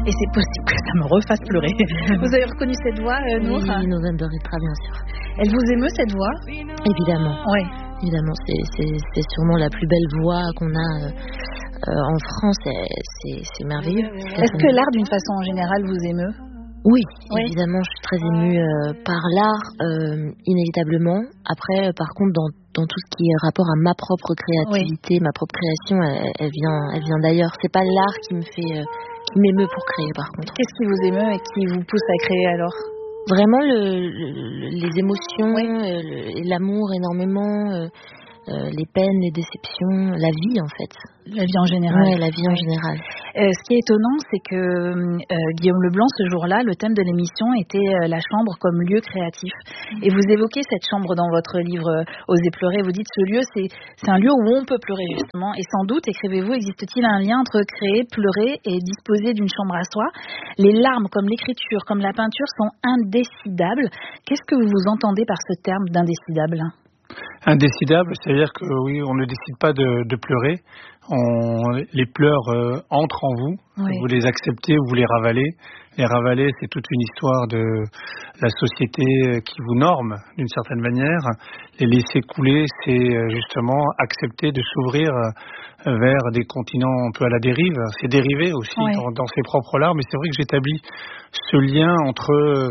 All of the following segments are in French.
Et c'est possible que ça me refasse pleurer. Vous avez reconnu cette voix, Nour? Oui, November Ultra, bien sûr. Elle vous émeut, cette voix? Évidemment. Oui. Évidemment, c'est sûrement la plus belle voix qu'on a en France. C'est merveilleux. Est-ce que l'art, d'une façon générale, vous émeut? Oui, évidemment, je suis très émue par l'art, inévitablement. Après, par contre, dans tout ce qui est rapport à ma propre créativité, ma propre création, elle vient d'ailleurs. C'est pas l'art qui m'émeut pour créer, par contre. Qu'est-ce qui vous émeut et qui vous pousse à créer alors? Vraiment les émotions, l'amour énormément, les peines, les déceptions, la vie en fait. La vie en général. Oui, la vie en général. Ce qui est étonnant, c'est que Guillaume Leblanc, ce jour-là, le thème de l'émission était la chambre comme lieu créatif. Et vous évoquez cette chambre dans votre livre Osez pleurer. Vous dites ce lieu, c'est un lieu où on peut pleurer justement. Et sans doute, écrivez-vous, existe-t-il un lien entre créer, pleurer et disposer d'une chambre à soi? Les larmes, comme l'écriture, comme la peinture, sont indécidables. Qu'est-ce que vous entendez par ce terme d'indécidable? Indécidable, c'est-à-dire que oui, on ne décide pas de pleurer. Les pleurs entrent en vous, vous les acceptez ou vous les ravalez. Les ravaler, c'est toute une histoire de la société qui vous norme d'une certaine manière. Les laisser couler, c'est justement accepter de s'ouvrir vers des continents un peu à la dérive. C'est dérivé aussi dans ses propres larmes. Et c'est vrai que j'établis ce lien entre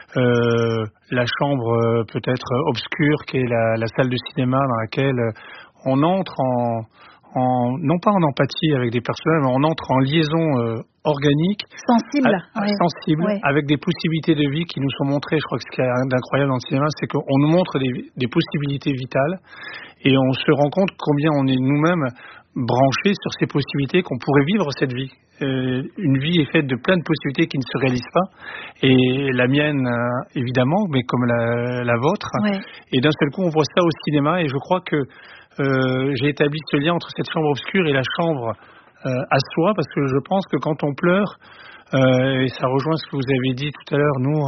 la chambre peut-être obscure qui est la salle de cinéma dans laquelle on entre non pas en empathie avec des personnages, mais on entre en liaison organique, sensible, avec des possibilités de vie qui nous sont montrées. Je crois que ce qui est d'incroyable dans le cinéma, c'est qu'on nous montre des possibilités vitales et on se rend compte combien on est nous-mêmes branchés sur ces possibilités, qu'on pourrait vivre cette vie. Une vie est faite de plein de possibilités qui ne se réalisent pas, et la mienne évidemment, mais comme la vôtre. Et d'un seul coup, on voit ça au cinéma, et je crois que j'ai établi ce lien entre cette chambre obscure et la chambre à soi, parce que je pense que quand on pleure, et ça rejoint ce que vous avez dit tout à l'heure, Nour,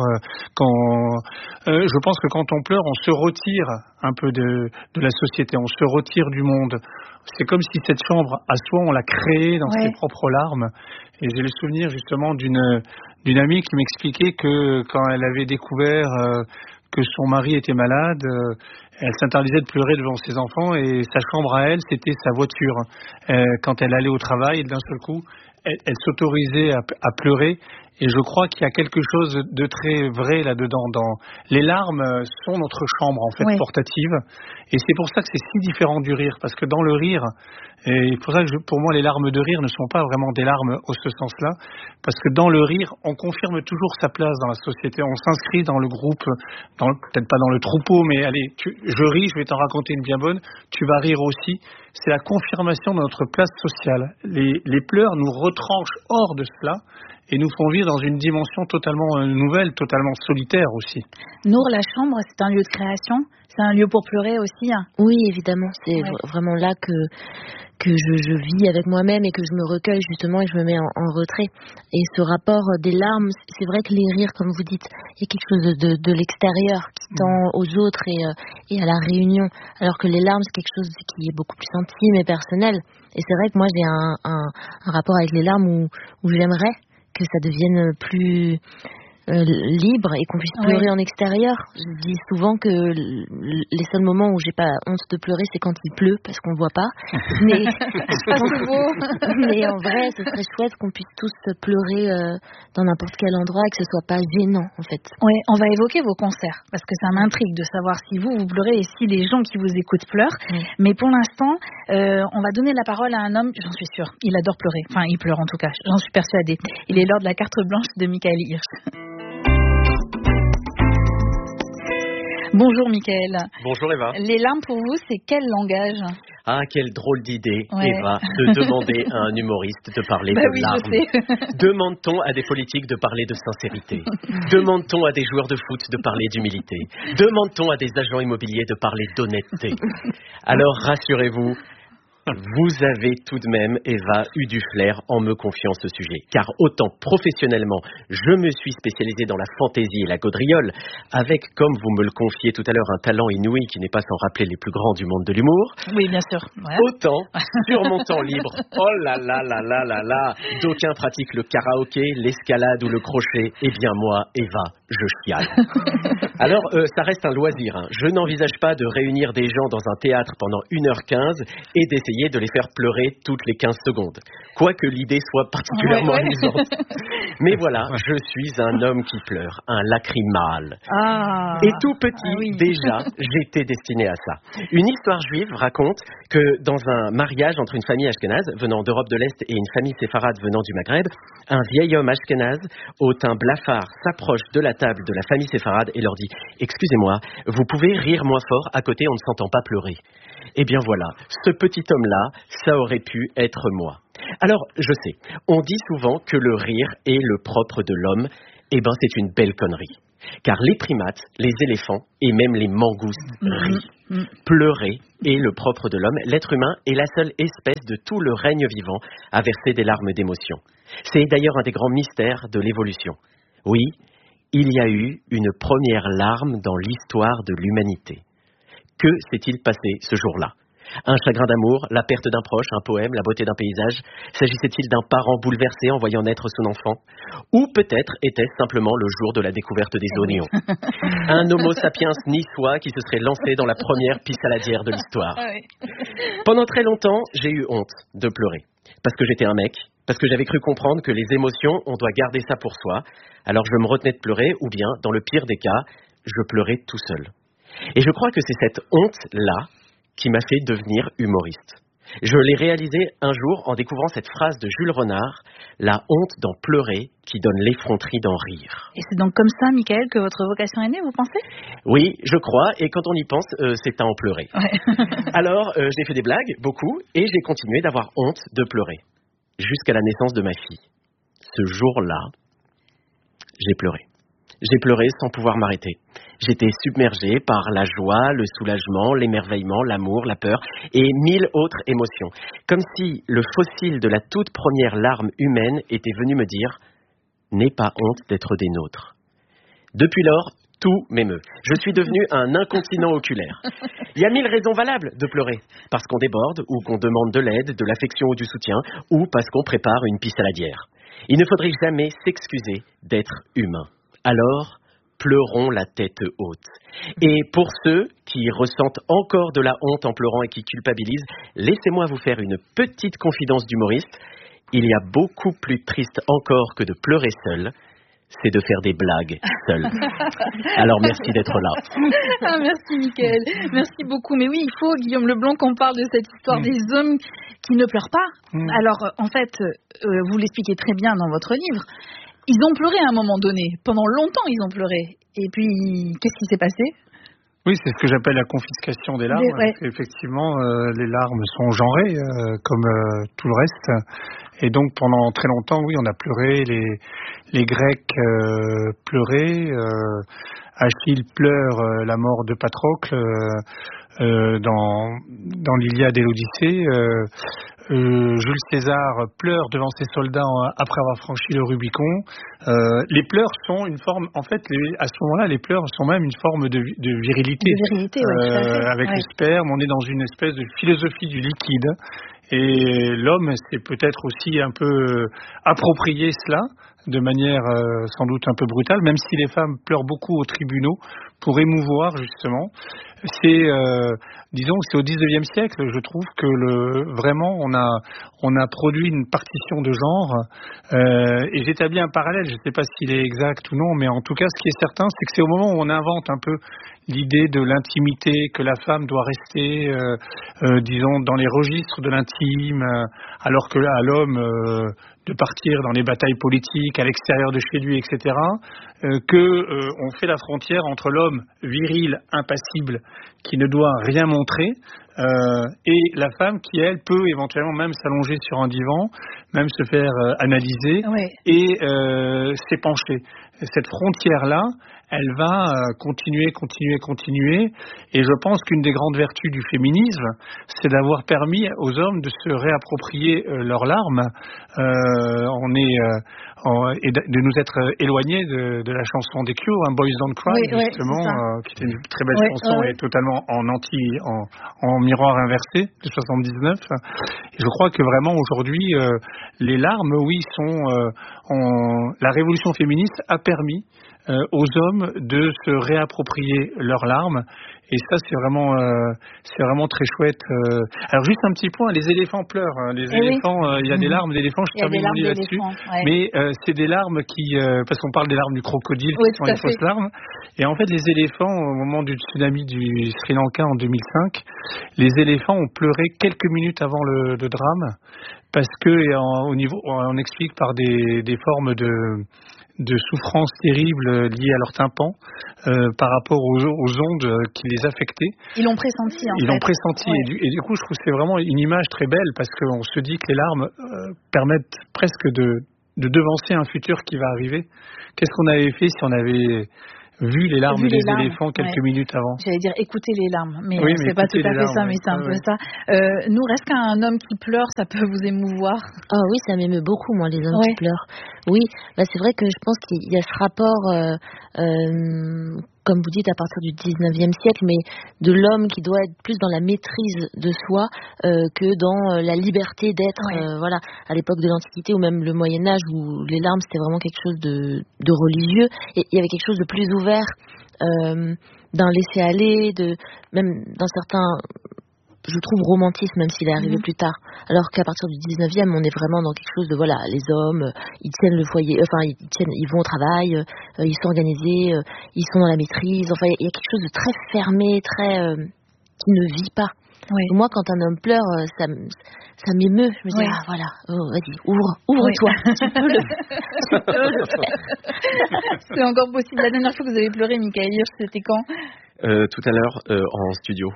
je pense que quand on pleure, on se retire un peu de la société, on se retire du monde. C'est comme si cette chambre à soi, on l'a créée dans ses propres larmes. Et j'ai le souvenir justement d'une amie qui m'expliquait que quand elle avait découvert que son mari était malade, elle s'interdisait de pleurer devant ses enfants, et sa chambre à elle, c'était sa voiture. Quand elle allait au travail, d'un seul coup, elle s'autorisait à pleurer. Et je crois qu'il y a quelque chose de très vrai là-dedans. Les larmes sont notre chambre en fait portative, et c'est pour ça que c'est si différent du rire, parce que dans le rire, et pour ça que pour moi les larmes de rire ne sont pas vraiment des larmes au ce sens-là, parce que dans le rire, on confirme toujours sa place dans la société, on s'inscrit dans le groupe, peut-être pas dans le troupeau, mais allez, je ris, je vais t'en raconter une bien bonne, tu vas rire aussi. C'est la confirmation de notre place sociale. Les pleurs nous retranchent hors de cela et nous font vivre dans une dimension totalement nouvelle, totalement solitaire aussi. Nour, la chambre, c'est un lieu de création? C'est un lieu pour pleurer aussi? Oui, évidemment. C'est vraiment là que je vis avec moi-même et que je me recueille justement et je me mets en retrait. Et ce rapport des larmes, c'est vrai que les rires, comme vous dites, il y a quelque chose de l'extérieur qui tend aux autres et à la réunion, alors que les larmes, c'est quelque chose qui est beaucoup plus intime et personnel. Et c'est vrai que moi, j'ai un rapport avec les larmes où j'aimerais que ça devienne plus libre et qu'on puisse pleurer en extérieur. Je dis souvent que les seuls moments où j'ai pas honte de pleurer, c'est quand il pleut, parce qu'on voit pas. Mais en vrai, ce serait chouette qu'on puisse tous pleurer dans n'importe quel endroit et que ce soit pas gênant, en fait. Oui, on va évoquer vos concerts, parce que ça m'intrigue de savoir si vous pleurez et si les gens qui vous écoutent pleurent. Mais pour l'instant, on va donner la parole à un homme, j'en suis sûre, il adore pleurer. Enfin, il pleure en tout cas, j'en suis persuadée. Il est l'heure de la carte blanche de Michael Hirsch. Bonjour Michael. Bonjour Eva. Les larmes pour vous, c'est quel langage? Ah, quelle drôle d'idée, Eva, de demander à un humoriste de parler de larmes. Demande-t-on à des politiques de parler de sincérité? Demande-t-on à des joueurs de foot de parler d'humilité? Demande-t-on à des agents immobiliers de parler d'honnêteté? Alors rassurez-vous, Vous avez tout de même, Eva, eu du flair en me confiant ce sujet. Car autant professionnellement, je me suis spécialisé dans la fantaisie et la gaudriole, avec, comme vous me le confiez tout à l'heure, un talent inouï qui n'est pas sans rappeler les plus grands du monde de l'humour. Oui, bien sûr. Ouais. Autant, sur mon temps libre, oh là là là là là là, d'aucuns pratiquent le karaoké, l'escalade ou le crochet. Eh bien moi, Eva, je chiale. Alors, ça reste un loisir. Hein. Je n'envisage pas de réunir des gens dans un théâtre pendant 1h15 et d'essayer de les faire pleurer toutes les 15 secondes. Quoique l'idée soit particulièrement amusante. Mais voilà, je suis un homme qui pleure, un lacrymal. Et tout petit, déjà, j'étais destiné à ça. Une histoire juive raconte que dans un mariage entre une famille ashkénaze venant d'Europe de l'Est et une famille séfarade venant du Maghreb, un vieil homme ashkénaze au teint blafard s'approche de la table de la famille séfarade et leur dit « Excusez-moi, vous pouvez rire moins fort, à côté on ne s'entend pas pleurer. » Eh bien voilà, ce petit homme-là, ça aurait pu être moi. Alors, je sais, on dit souvent que le rire est le propre de l'homme. Eh ben, c'est une belle connerie. Car les primates, les éléphants et même les mangoustes rient. Pleurer est le propre de l'homme. L'être humain est la seule espèce de tout le règne vivant à verser des larmes d'émotion. C'est d'ailleurs un des grands mystères de l'évolution. Oui, il y a eu une première larme dans l'histoire de l'humanité. Que s'est-il passé ce jour-là ? Un chagrin d'amour, la perte d'un proche, un poème, la beauté d'un paysage? S'agissait-il d'un parent bouleversé en voyant naître son enfant? Ou peut-être était-ce simplement le jour de la découverte des oignons? Un homo sapiens niçois qui se serait lancé dans la première piste saladière de l'histoire. Pendant très longtemps, j'ai eu honte de pleurer. Parce que j'étais un mec, parce que j'avais cru comprendre que les émotions, on doit garder ça pour soi. Alors je me retenais de pleurer, ou bien, dans le pire des cas, je pleurais tout seul. Et je crois que c'est cette honte-là qui m'a fait devenir humoriste. Je l'ai réalisé un jour en découvrant cette phrase de Jules Renard, « La honte d'en pleurer qui donne l'effronterie d'en rire ». Et c'est donc comme ça, Michael, que votre vocation est née, vous pensez? Oui, je crois, et quand on y pense, c'est à en pleurer. Alors, j'ai fait des blagues, beaucoup, et j'ai continué d'avoir honte de pleurer, jusqu'à la naissance de ma fille. Ce jour-là, j'ai pleuré. J'ai pleuré sans pouvoir m'arrêter. J'étais submergé par la joie, le soulagement, l'émerveillement, l'amour, la peur et 1000 autres émotions. Comme si le fossile de la toute première larme humaine était venu me dire « N'aie pas honte d'être des nôtres ». Depuis lors, tout m'émeut. Je suis devenu un incontinent oculaire. Il y a 1000 raisons valables de pleurer. Parce qu'on déborde, ou qu'on demande de l'aide, de l'affection ou du soutien, ou parce qu'on prépare une piste saladière. Il ne faudrait jamais s'excuser d'être humain. Alors, pleurons la tête haute. Et pour ceux qui ressentent encore de la honte en pleurant et qui culpabilisent, laissez-moi vous faire une petite confidence d'humoriste. Il y a beaucoup plus triste encore que de pleurer seul, c'est de faire des blagues seul. Alors merci d'être là. Ah, merci Michael, merci beaucoup. Mais oui, il faut, Guillaume Leblanc, qu'on parle de cette histoire des hommes qui ne pleurent pas. Alors en fait, vous l'expliquez très bien dans votre livre. Ils ont pleuré à un moment donné. Pendant longtemps, ils ont pleuré. Et puis, qu'est-ce qui s'est passé ? Oui, c'est ce que j'appelle la confiscation des larmes. Effectivement, les larmes sont genrées, comme tout le reste. Et donc, pendant très longtemps, oui, on a pleuré. Les Grecs pleuraient. Achille pleure la mort de Patrocle dans l'Iliade et l'Odyssée. Jules César pleure devant ses soldats après avoir franchi le Rubicon. Les pleurs sont une forme, en fait, à ce moment-là, les pleurs sont même une forme de virilité. De virilité, avec le sperme, on est dans une espèce de philosophie du liquide. Et l'homme s'est peut-être aussi un peu approprié cela, de manière sans doute un peu brutale, même si les femmes pleurent beaucoup aux tribunaux pour émouvoir justement. C'est, disons, c'est au 19e siècle, je trouve que vraiment on a produit une partition de genre et j'établis un parallèle, je ne sais pas s'il est exact ou non, mais en tout cas ce qui est certain, c'est que c'est au moment où on invente un peu l'idée de l'intimité, que la femme doit rester, disons, dans les registres de l'intime, alors que là, à l'homme, de partir dans les batailles politiques à l'extérieur de chez lui, etc., on fait la frontière entre l'homme viril, impassible, qui ne doit rien montrer, et la femme qui, elle, peut éventuellement même s'allonger sur un divan, même se faire analyser et s'épancher. Cette frontière-là, elle va continuer. Et je pense qu'une des grandes vertus du féminisme, c'est d'avoir permis aux hommes de se réapproprier leurs larmes et de nous être éloignés de la chanson des Cure, Boys Don't Cry, justement, qui était une très belle chanson et totalement en miroir inversé de 79. Et je crois que vraiment aujourd'hui, les larmes, la révolution féministe a permis aux hommes de se réapproprier leurs larmes, et ça c'est vraiment très chouette. Alors juste un petit point, les éléphants pleurent, les éléphants, il y a des larmes d'éléphants, je termine mon livre là-dessus, mais c'est des larmes parce qu'on parle des larmes du crocodile qui sont les fausses larmes, et en fait les éléphants, au moment du tsunami du Sri Lanka en 2005, les éléphants ont pleuré quelques minutes avant le drame, parce que on explique par des formes de souffrances terribles liées à leur tympan par rapport aux ondes qui les affectaient. Ils l'ont pressenti Ils l'ont pressenti et du coup je trouve que c'est vraiment une image très belle parce qu'on se dit que les larmes permettent presque de devancer un futur qui va arriver. Qu'est-ce qu'on avait fait si on avait vu les larmes des éléphants quelques minutes avant? J'allais dire écouter les larmes, mais c'est pas tout à fait ça, mais c'est un peu ça. Nous, reste qu'un homme qui pleure, ça peut vous émouvoir? Ah oui, ça m'émeut beaucoup, moi, les hommes qui pleurent. Oui, c'est vrai que je pense qu'il y a ce rapport, comme vous dites, à partir du 19e siècle, mais de l'homme qui doit être plus dans la maîtrise de soi que dans la liberté d'être, à l'époque de l'Antiquité ou même le Moyen-Âge où les larmes c'était vraiment quelque chose de religieux, et il y avait quelque chose de plus ouvert, d'un laisser-aller, même d'un certain, je trouve, romantisme, même s'il est arrivé plus tard. Alors qu'à partir du 19e, on est vraiment dans quelque chose de, les hommes, ils tiennent le foyer, ils vont au travail, ils sont organisés, ils sont dans la maîtrise, il y a quelque chose de très fermé, qui ne vit pas. Moi, quand un homme pleure, ça m'émeut. Je me dis, vas-y, ouvre-toi. Tu peux le faire. C'est encore possible. La dernière fois que vous avez pleuré, Michael Hirsch, c'était quand? Tout à l'heure, en studio.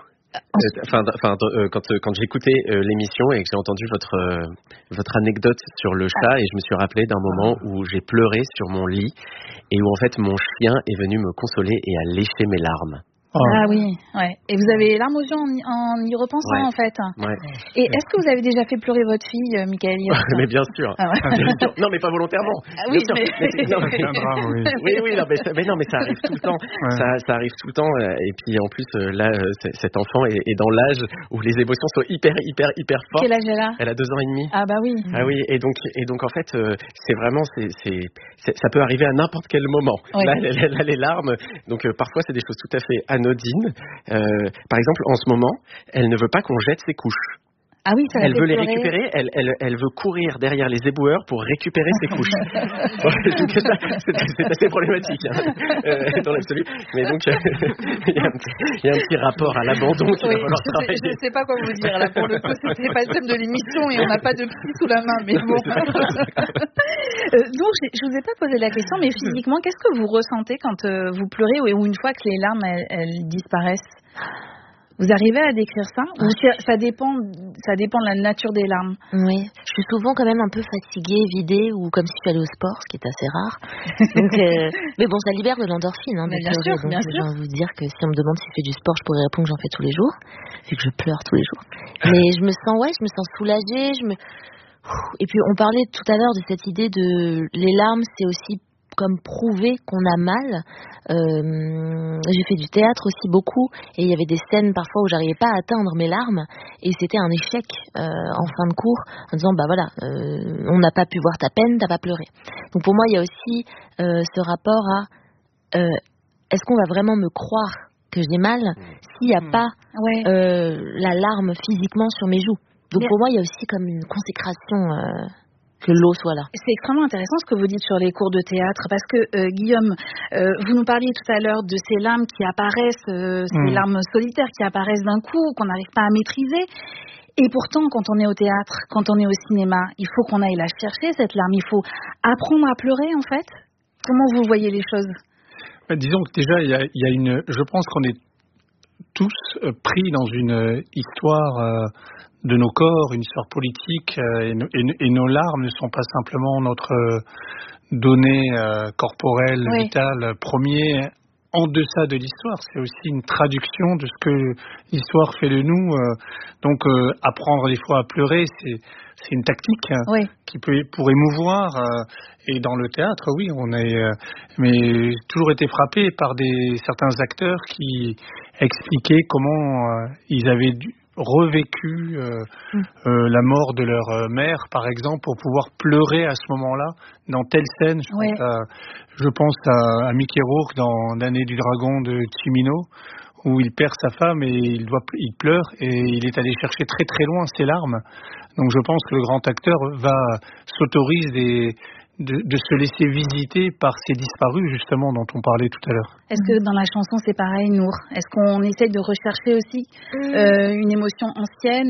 Quand j'écoutais l'émission et que j'ai entendu votre anecdote sur le chat, et je me suis rappelé d'un moment où j'ai pleuré sur mon lit et où en fait mon chien est venu me consoler et a léché mes larmes. Ah oui, Et vous avez les larmes aux yeux en y repensant, en fait. Et est-ce que vous avez déjà fait pleurer votre fille, Michael Hirsch? Mais bien sûr. Bien sûr. Non, mais pas volontairement. Oui, mais ça arrive tout le temps. Ça arrive tout le temps. Et puis en plus, là, cet enfant est dans l'âge où les émotions sont hyper fortes. Quel âge elle a? Elle a 2 ans et demi. Ah bah oui. Ah oui. Et donc en fait, c'est vraiment, ça peut arriver à n'importe quel moment. Là, les larmes. Donc parfois, c'est des choses tout à fait anodine. Par exemple, en ce moment, elle ne veut pas qu'on jette ses couches. Ah oui, ça elle veut les récupérer, elle veut courir derrière les éboueurs pour récupérer ses couches. C'est assez problématique dans l'absolu. Mais donc, il y a un petit rapport à l'abandon qu'il va falloir travailler. Je ne sais pas quoi vous dire. Là, pour le coup, c'est pas le thème de l'émission et on n'a pas de prix sous la main. Mais bon. Donc, je vous ai pas posé la question, mais physiquement, qu'est-ce que vous ressentez quand vous pleurez ou une fois que les larmes elles disparaissent? Vous arrivez à décrire ça? Ou ça dépend de la nature des larmes? Oui, je suis souvent quand même un peu fatiguée, vidée, ou comme si je suis allée au sport, ce qui est assez rare. Donc, mais bon, ça libère de l'endorphine. Bien sûr. J'ai envie de vous dire que si on me demande si je fais du sport, je pourrais répondre que j'en fais tous les jours, vu que je pleure tous les jours. Mais je me sens soulagée. Et puis on parlait tout à l'heure de cette idée de les larmes, c'est aussi comme prouver qu'on a mal. J'ai fait du théâtre aussi beaucoup et il y avait des scènes parfois où j'arrivais pas à atteindre mes larmes et c'était un échec en fin de cours en disant on n'a pas pu voir ta peine, t'as pas pleuré. Donc pour moi il y a aussi ce rapport à est-ce qu'on va vraiment me croire que j'ai mal s'il n'y a pas la larme physiquement sur mes joues. Donc pour moi il y a aussi comme une consécration que l'eau soit là. C'est extrêmement intéressant ce que vous dites sur les cours de théâtre, parce que Guillaume, vous nous parliez tout à l'heure de ces larmes qui apparaissent, ces larmes solitaires qui apparaissent d'un coup, qu'on n'arrive pas à maîtriser. Et pourtant, quand on est au théâtre, quand on est au cinéma, il faut qu'on aille la chercher, cette larme. Il faut apprendre à pleurer, en fait. Comment vous voyez les choses? Disons que déjà, je pense qu'on est tous pris dans une histoire de nos corps, une histoire politique, et nos larmes ne sont pas simplement notre donnée corporelle, vitale, premier en deçà de l'histoire. C'est aussi une traduction de ce que l'histoire fait de nous. Donc apprendre des fois à pleurer, c'est une tactique qui pour émouvoir. Et dans le théâtre, oui, on a mais toujours été frappé par certains acteurs qui expliquaient comment ils avaient revécu la mort de leur mère, par exemple, pour pouvoir pleurer à ce moment-là dans telle scène. Je pense à Mickey Rourke dans L'année du dragon de Cimino, où il perd sa femme et il pleure et il est allé chercher très très loin ses larmes. Donc je pense que le grand acteur s'autorise de se laisser visiter par ces disparus, justement, dont on parlait tout à l'heure. Est-ce que dans la chanson, c'est pareil, Nour? Est-ce qu'on essaye de rechercher aussi une émotion ancienne,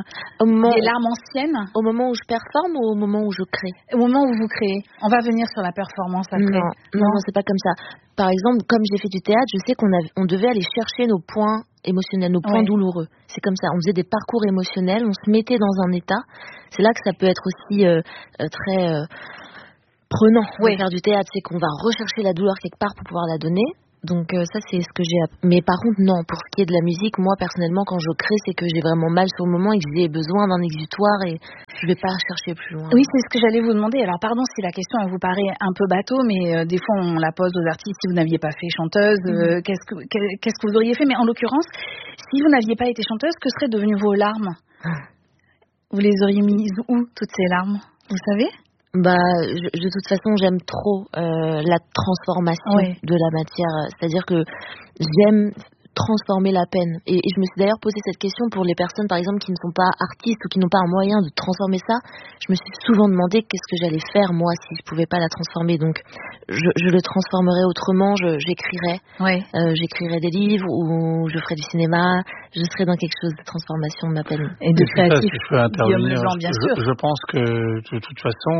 des larmes anciennes? Au moment où je performe ou au moment où je crée? Au moment où vous créez. On va venir sur la performance après. Non, c'est pas comme ça. Par exemple, comme j'ai fait du théâtre, je sais qu'on devait aller chercher nos points émotionnels, nos points douloureux. C'est comme ça. On faisait des parcours émotionnels, on se mettait dans un état. C'est là que ça peut être aussi très... prenant de faire du théâtre, c'est qu'on va rechercher la douleur quelque part pour pouvoir la donner. Donc ça, c'est ce que j'ai appris. Mais par contre, non, pour ce qui est de la musique, moi, personnellement, quand je crée, c'est que j'ai vraiment mal sur le moment et que j'ai besoin d'un exutoire et je vais pas chercher plus loin. Oui, c'est ce que j'allais vous demander. Alors, pardon si la question elle vous paraît un peu bateau, mais des fois, on la pose aux artistes. Si vous n'aviez pas fait chanteuse, qu'est-ce que vous auriez fait? Mais en l'occurrence, si vous n'aviez pas été chanteuse, que seraient devenues vos larmes? Vous les auriez mises où, toutes ces larmes? Vous savez? De toute façon, j'aime trop la transformation de la matière. C'est-à-dire que j'aime transformer la peine. Et je me suis d'ailleurs posé cette question pour les personnes, par exemple, qui ne sont pas artistes ou qui n'ont pas un moyen de transformer ça. Je me suis souvent demandé qu'est-ce que j'allais faire, moi, si je pouvais pas la transformer. Donc, je le transformerais autrement, j'écrirais. J'écrirais des livres ou je ferais du cinéma. Je serais dans quelque chose de transformation de ma peine. Et de créatif. Si je peux intervenir, bien sûr. Je pense que, de toute façon,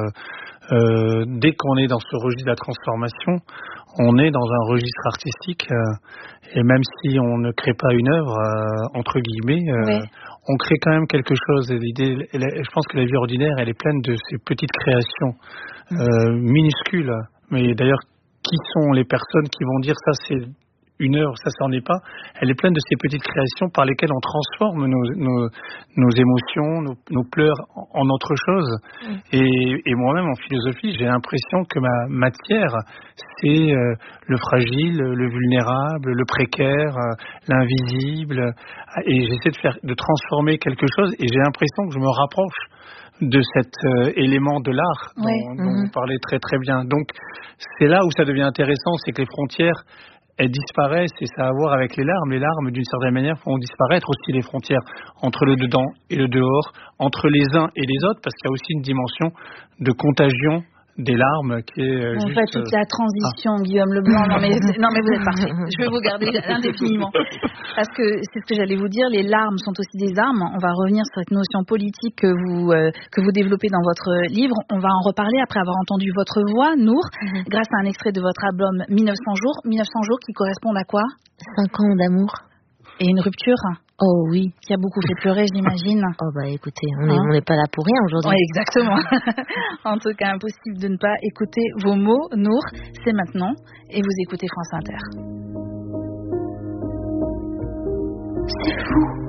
dès qu'on est dans ce registre de la transformation, on est dans un registre artistique et même si on ne crée pas une œuvre, entre guillemets, on crée quand même quelque chose. Et l'idée, je pense que la vie ordinaire, elle est pleine de ces petites créations minuscules. Mais d'ailleurs, qui sont les personnes qui vont dire ça, c'est une œuvre, ça n'en est pas. Elle est pleine de ces petites créations par lesquelles on transforme nos émotions, nos pleurs en autre chose. Et moi-même, en philosophie, j'ai l'impression que ma matière, c'est le fragile, le vulnérable, le précaire, l'invisible. Et j'essaie de transformer quelque chose et j'ai l'impression que je me rapproche de cet élément de l'art dont vous parlez très très bien. Donc, c'est là où ça devient intéressant, c'est que les frontières, elles disparaissent et ça a à voir avec les larmes. Les larmes, d'une certaine manière, font disparaître aussi les frontières entre le dedans et le dehors, entre les uns et les autres, parce qu'il y a aussi une dimension de contagion des larmes qui est en fait toute la transition, Guillaume Leblanc. Non mais vous êtes parfait. Je vais vous garder indéfiniment parce que c'est ce que j'allais vous dire. Les larmes sont aussi des armes. On va revenir sur cette notion politique que vous développez dans votre livre. On va en reparler après avoir entendu votre voix, Nour, grâce à un extrait de votre album 1900 jours. 1900 jours qui correspondent à quoi? 5 ans d'amour. Et une rupture? Oh oui. Qui a beaucoup fait pleurer, j'imagine. Oh écoutez, on n'est pas là pour rien aujourd'hui. Oui, exactement. En tout cas, impossible de ne pas écouter vos mots, Nour. C'est maintenant. Et vous écoutez France Inter. C'est fou.